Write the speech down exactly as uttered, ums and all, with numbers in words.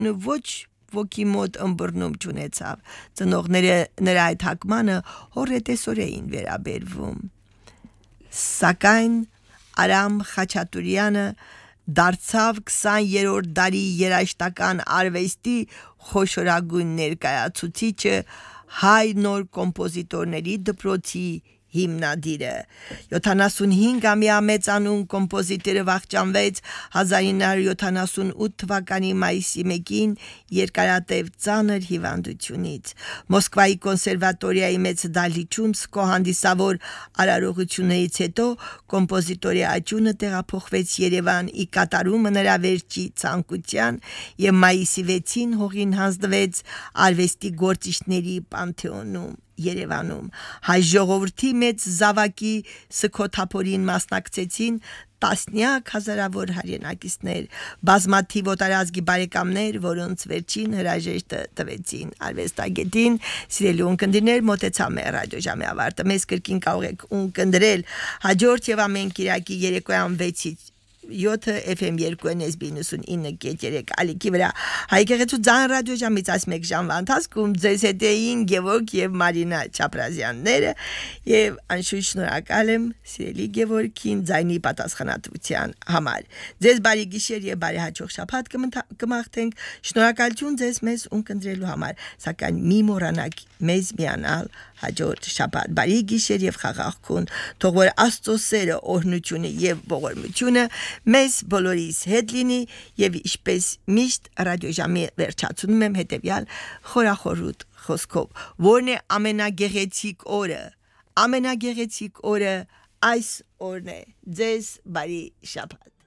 ոչ ոգի մոտ ըմբռնում չունեցավ։ Ծնողները նրա այդ հակմանը հորետեսոր էին վերաբերվում։ Սակայն Արամ Խաչատուրյանը դարձավ քսաներորդ դարի երաժշտական արվեստի խոշորագույն ներկայացուցիչը, հայ նոր կոմպոզիտորների դպրոցի հիմնադիրը։ յոթանասունհինգամյա մեծանուն կոմպոզիտորը վախճանվեց հազար ինը հարյուր յոթանասունութ թվականի մայիսի մեկին երկարատև ծանր հիվանդությունից։ Մոսկվայի կոնսերվատորիայի մեծ դահլիճում սկոհանդիսավոր արարողություններից հետո կոմպոզիտորի աճյունը տեղափոխվեց Երևան՝ ի կատարումը նրա վերջի ցանկության, եւ մայիսի վեցին հողին հանձնվեց արվեստի գործիչների պանթեոնում Երևանում։ Հայ ժողովրդի մեծ զավակի սգոթափորին մասնակցեցին տասնյակ հազարավոր հայրենակիցներ, բազմաթիվ օտարազգի բարեկամներ, որոնց վերջին հրաժեշտը տվեցին արվեստագետին։ Սիրելի ունկնդիրներ, մոտեցավ մեր ռադիոժամի ավարտը։ Մեզ կրկին կարող եք ունկնդրել հաջորդ եւ ամեն կիրակի երեկոյան վեցից յոթ F M երկու N S B նոյնսունինը կետ երեք ալիքի վրա հայկեղեցու ձայն ռադիոժամից այս մեկ ժամվա ընթացքում ձեզ հետ էին Գևորգ եւ Մարինա Չապրազյանները եւ անշուշտ շնորհակալ եմ սիրելի Գևորգին ձայնի պատասխանատվության համար։ Ձեզ բարի գիշեր եւ բարի հաջող շաբաթ կմաղթենք։ Շնորհակալություն ձեզ մեզ ունկնդրելու համար, սակայն մի մոռանաք մեզ միանալ հաջորդ շաբաթ։ Բարի գիշեր եւ խաղաղ քուն։ Թող որ Աստծո սերը, օրհնությունը եւ ողորմությունը մեզ բոլորիս հետ լինի եւ ինչպես միշտ ռադիոժամի վերջացնում եմ հետեւյալ խորախորհուրդ խոսքով, որն է ամենագեղեցիկ օրը, ամենագեղեցիկ օրը այս օրն է։ Ձեզ բարի շաբաթ։